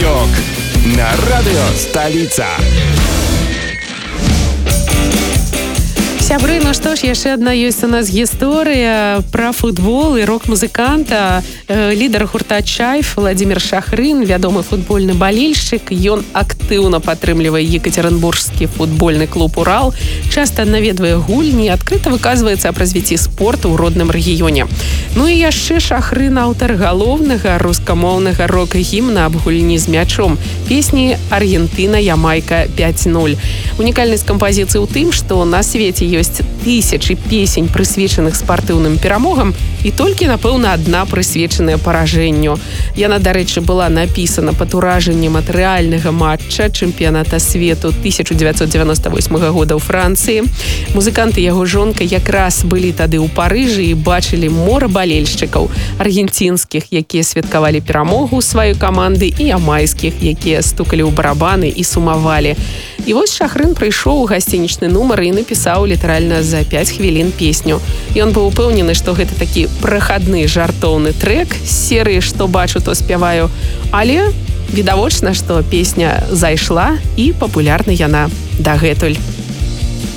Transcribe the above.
Рок на радио «Столица». Сябры, ну што ж, яшчэ адна ёсць у нас гісторыя пра футбол і рок-музыканта. Лідар гурта «Чайф» Владимир Шахрын, вядомы футбольны балельшчык. Ён актыўна падтрымлівае екатеринбургскі футбольны клуб «Урал», часта наведвае гульні, адкрыта выказваецца аб развіцці спорту ў родным рэгіёне. Ну і яшчэ Шахрын аўтар галоўнага рускамоўнага рок-гімна аб гульні з мячом, песні «Аргентина, Ямайка 5-0». Унікальнасць кампазіцыі ў тым, што на свеце ёсць тысячы песень, прысвечаных спартыўным перамогам, і толькі, напэўна, адна прысвечаная паражэнню. Яна, дарэчы, была напісана пад уражаннем ад рэальнага матча чэмпіяната свету 1998 года ў Францыі. Музыканты яго жонка якраз былі тады ў Парыжы і бачылі мора балельшчыкаў, аргенцінскіх, якія святкавалі перамогу сваёй каманды, і ямайскіх, якія стукалі ў барабаны і сумавалі. І вось Шахрын прыйшоў у гасцінічны нумар і напісаў літаральна за 5 хвілін песню. Ён быў упэўнены, што гэта такі прахадны жартоўны трэк з серыі «Што бачу, то спяваю». Але відавочна, што песня зайшла і папулярна яна дагэтуль.